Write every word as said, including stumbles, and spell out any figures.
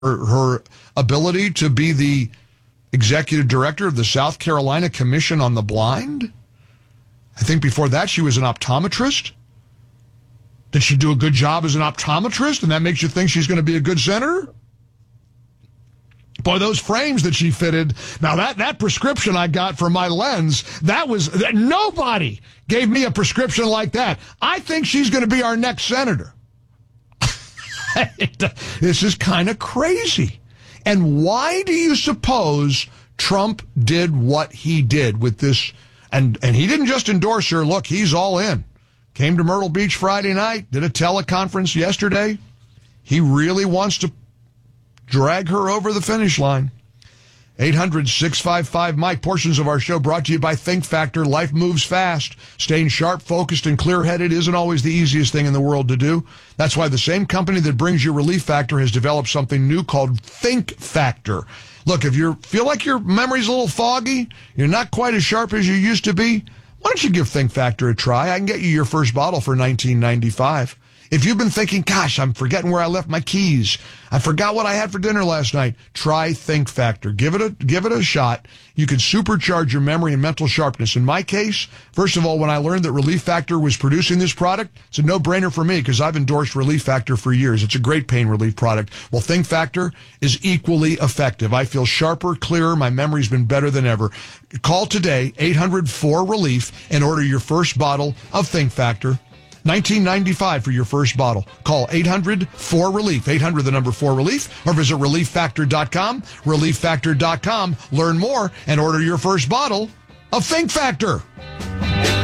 her, her ability to be the executive director of the South Carolina Commission on the Blind. I think before that she was an optometrist. Did she do a good job as an optometrist, and that makes you think she's going to be a good senator? Boy, those frames that she fitted. Now, that, that prescription I got for my lens, that was, that nobody gave me a prescription like that. I think she's going to be our next senator. This is kind of crazy. And why do you suppose Trump did what he did with this? And, and he didn't just endorse her. Look, he's all in. Came to Myrtle Beach Friday night, did a teleconference yesterday. He really wants to drag her over the finish line. eight hundred, six five five, Mike. Portions of our show brought to you by Think Factor. Life moves fast. Staying sharp, focused, and clear-headed isn't always the easiest thing in the world to do. That's why the same company that brings you Relief Factor has developed something new called Think Factor. Look, if you feel like your memory's a little foggy, you're not quite as sharp as you used to be, why don't you give Think Factor a try? I can get you your first bottle for nineteen ninety-five. If you've been thinking, gosh, I'm forgetting where I left my keys, I forgot what I had for dinner last night, try Think Factor. Give it a give it a shot. You can supercharge your memory and mental sharpness. In my case, first of all, when I learned that Relief Factor was producing this product, it's a no-brainer for me because I've endorsed Relief Factor for years. It's a great pain relief product. Well, Think Factor is equally effective. I feel sharper, clearer. My memory's been better than ever. Call today, eight hundred four relief, and order your first bottle of Think Factor. nineteen ninety-five for your first bottle. Call eight hundred four relief, eight hundred the number four relief, or visit relief factor dot com, relief factor dot com. Learn more and order your first bottle of Think Factor.